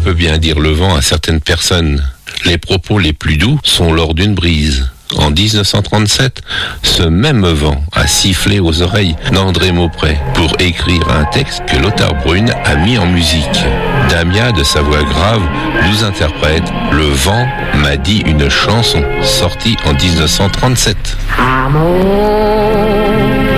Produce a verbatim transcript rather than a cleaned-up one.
peut bien dire le vent à certaines personnes. Les propos les plus doux sont lors d'une brise. En dix-neuf cent trente-sept, ce même vent a sifflé aux oreilles d'André Maupré pour écrire un texte que Lothar Brune a mis en musique. Damia, de sa voix grave, nous interprète « Le vent m'a dit une chanson » sortie en dix-neuf cent trente-sept. Amour.